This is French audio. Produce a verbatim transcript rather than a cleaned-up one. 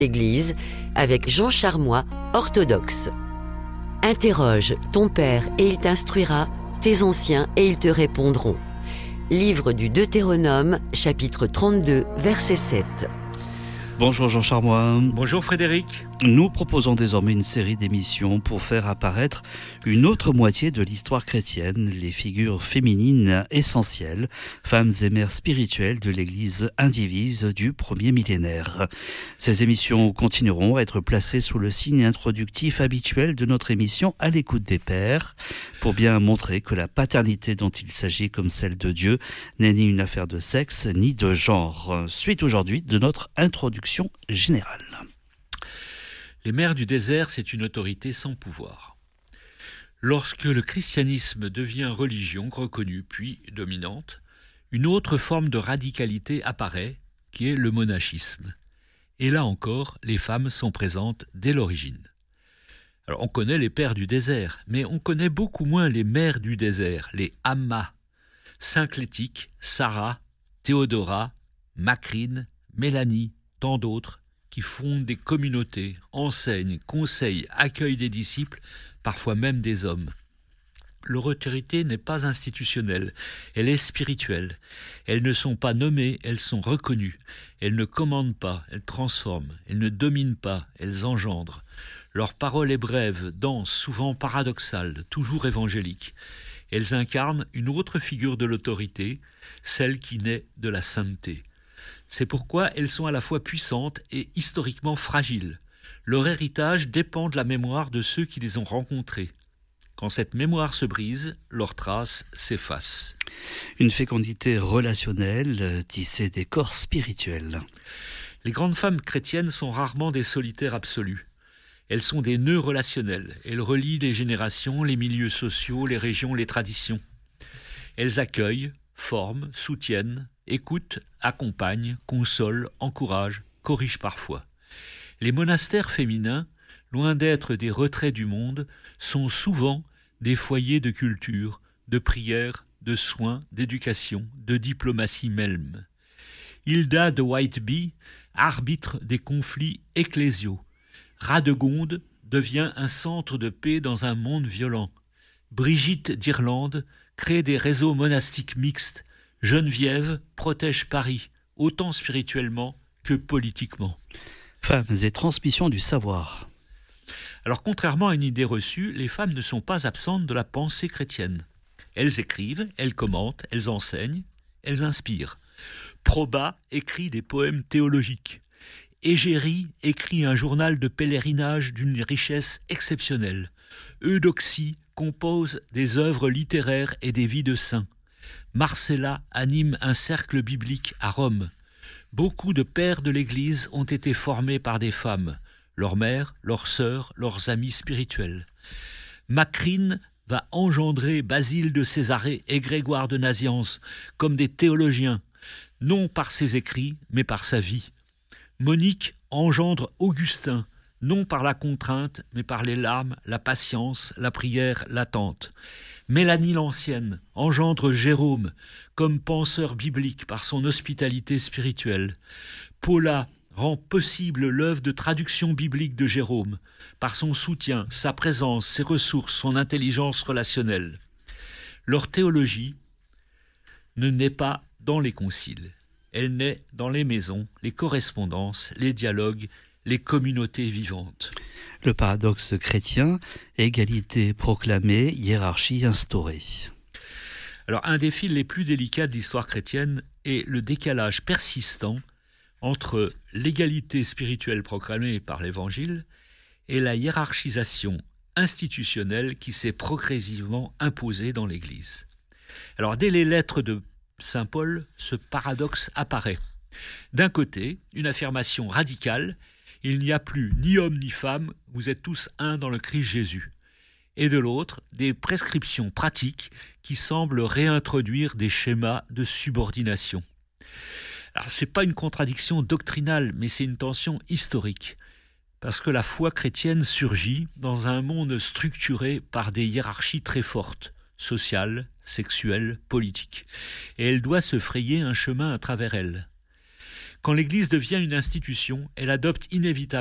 Église avec Jean Charmois, orthodoxe. Interroge ton père et il t'instruira, tes anciens et ils te répondront. Livre du Deutéronome, chapitre trente-deux, verset sept. Bonjour Jean Charmois. Bonjour Frédéric. Nous proposons désormais une série d'émissions pour faire apparaître une autre moitié de l'histoire chrétienne, les figures féminines essentielles, femmes et mères spirituelles de l'Église indivise du premier millénaire. Ces émissions continueront à être placées sous le signe introductif habituel de notre émission À l'écoute des pères, pour bien montrer que la paternité dont il s'agit comme celle de Dieu n'est ni une affaire de sexe ni de genre. Suite aujourd'hui de notre introduction générale. Les mères du désert, c'est une autorité sans pouvoir. Lorsque le christianisme devient religion reconnue puis dominante, une autre forme de radicalité apparaît, qui est le monachisme. Et là encore, les femmes sont présentes dès l'origine. Alors on connaît les pères du désert, mais on connaît beaucoup moins les mères du désert, les Amma, Synclétique, Sarah, Théodora, Macrine, Mélanie, tant d'autres qui fondent des communautés, enseignent, conseillent, accueillent des disciples, parfois même des hommes. Leur autorité n'est pas institutionnelle, elle est spirituelle. Elles ne sont pas nommées, elles sont reconnues. Elles ne commandent pas, elles transforment. Elles ne dominent pas, elles engendrent. Leur parole est brève, dense, souvent paradoxale, toujours évangélique. Elles incarnent une autre figure de l'autorité, celle qui naît de la sainteté. C'est pourquoi elles sont à la fois puissantes et historiquement fragiles. Leur héritage dépend de la mémoire de ceux qui les ont rencontrées. Quand cette mémoire se brise, leurs traces s'effacent. Une fécondité relationnelle, tissée des corps spirituels. Les grandes femmes chrétiennes sont rarement des solitaires absolus. Elles sont des nœuds relationnels. Elles relient les générations, les milieux sociaux, les régions, les traditions. Elles accueillent, forment, soutiennent, écoutent, accompagnent, consolent, encouragent, corrigent parfois. Les monastères féminins, loin d'être des retraits du monde, sont souvent des foyers de culture, de prière, de soins, d'éducation, de diplomatie même. Hilda de Whitby arbitre des conflits ecclésiaux. Radegonde devient un centre de paix dans un monde violent. Brigitte d'Irlande crée des réseaux monastiques mixtes. Geneviève protège Paris, autant spirituellement que politiquement. Femmes et transmission du savoir. Alors, contrairement à une idée reçue, les femmes ne sont pas absentes de la pensée chrétienne. Elles écrivent, elles commentent, elles enseignent, elles inspirent. Proba écrit des poèmes théologiques. Égérie écrit un journal de pèlerinage d'une richesse exceptionnelle. Eudoxie compose des œuvres littéraires et des vies de saints. Marcella anime un cercle biblique à Rome. Beaucoup de pères de l'Église ont été formés par des femmes, leurs mères, leurs sœurs, leurs amis spirituels. Macrine va engendrer Basile de Césarée et Grégoire de Nazianze comme des théologiens, non par ses écrits, mais par sa vie. Monique engendre Augustin, non par la contrainte, mais par les larmes, la patience, la prière, l'attente. Mélanie l'Ancienne engendre Jérôme comme penseur biblique par son hospitalité spirituelle. Paula rend possible l'œuvre de traduction biblique de Jérôme par son soutien, sa présence, ses ressources, son intelligence relationnelle. Leur théologie ne naît pas dans les conciles. Elle naît dans les maisons, les correspondances, les dialogues, les communautés vivantes. Le paradoxe chrétien, égalité proclamée, hiérarchie instaurée. Alors, un des fils les plus délicats de l'histoire chrétienne est le décalage persistant entre l'égalité spirituelle proclamée par l'Évangile et la hiérarchisation institutionnelle qui s'est progressivement imposée dans l'Église. Alors, dès les lettres de saint Paul, ce paradoxe apparaît. D'un côté, une affirmation radicale: il n'y a plus ni homme ni femme, vous êtes tous un dans le Christ Jésus. Et de l'autre, des prescriptions pratiques qui semblent réintroduire des schémas de subordination. Alors, ce n'est pas une contradiction doctrinale, mais c'est une tension historique. Parce que la foi chrétienne surgit dans un monde structuré par des hiérarchies très fortes, sociales, sexuelles, politiques. Et elle doit se frayer un chemin à travers elles. Quand l'Église devient une institution, elle adopte inévitablement